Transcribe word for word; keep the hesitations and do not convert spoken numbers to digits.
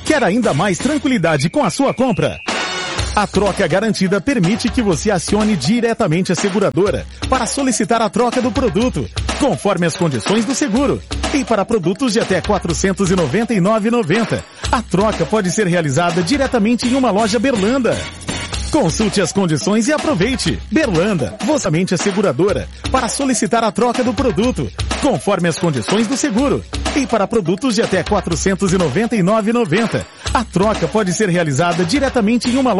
Quer ainda mais tranquilidade com a sua compra? A troca garantida permite que você acione diretamente a seguradora para solicitar a troca do produto, conforme as condições do seguro. E para produtos de até quatrocentos e noventa e nove reais e noventa centavos, a troca pode ser realizada diretamente em uma loja Berlanda. Consulte as condições e aproveite. Berlanda, vossamente a seguradora, para solicitar a troca do produto, conforme as condições do seguro. E para produtos de até quatrocentos e noventa e nove reais e noventa centavos, a troca pode ser realizada diretamente em uma loja